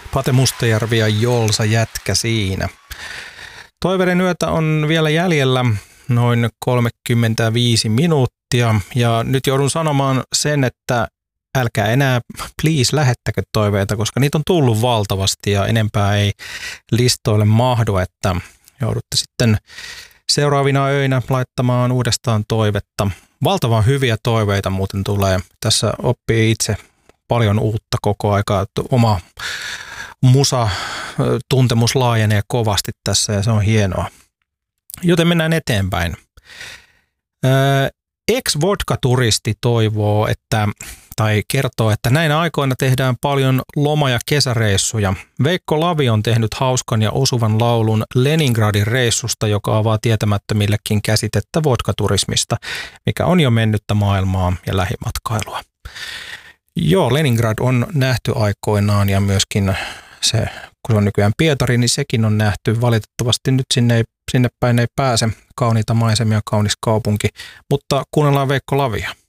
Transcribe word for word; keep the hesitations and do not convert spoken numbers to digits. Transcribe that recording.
Pate Mustajärvi ja Jolsa Jätkä siinä. Toiveiden yötä on vielä jäljellä noin kolmekymmentäviisi minuuttia ja nyt joudun sanomaan sen, että älkää enää please lähettäkö toiveita, koska niitä on tullut valtavasti ja enempää ei listoille mahdu, että joudutte sitten seuraavina öinä laittamaan uudestaan toivetta. Valtavan hyviä toiveita muuten tulee. Tässä oppii itse paljon uutta koko aikaa. Oma musa-tuntemus laajenee kovasti tässä ja se on hienoa. Joten mennään eteenpäin. Ex-vodka-turisti toivoo, että, tai kertoo, että näinä aikoina tehdään paljon loma- ja kesäreissuja. Veikko Lavi on tehnyt hauskan ja osuvan laulun Leningradin reissusta, joka avaa tietämättömillekin käsitettä vodkaturismista, mikä on jo mennyttä maailmaa ja lähimatkailua. Joo, Leningrad on nähty aikoinaan ja myöskin se, kun se on nykyään Pietari, niin sekin on nähty. Valitettavasti nyt sinne, ei, sinne päin ei pääse. Kauniita maisemia, kaunis kaupunki, mutta kuunnellaan Veikko Lavia.